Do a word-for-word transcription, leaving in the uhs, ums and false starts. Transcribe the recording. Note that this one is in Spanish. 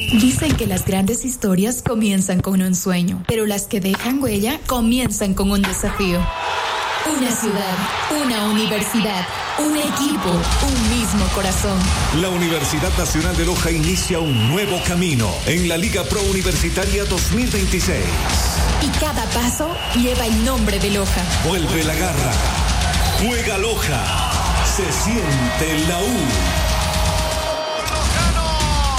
Dicen que las grandes historias comienzan con un sueño, pero las que dejan huella comienzan con un desafío. Una ciudad, una universidad, un equipo, un mismo corazón. La Universidad Nacional de Loja inicia un nuevo camino en la Liga Pro Universitaria dos mil veintiséis. Y cada paso lleva el nombre de Loja. Vuelve la garra. Juega Loja. Se siente la U.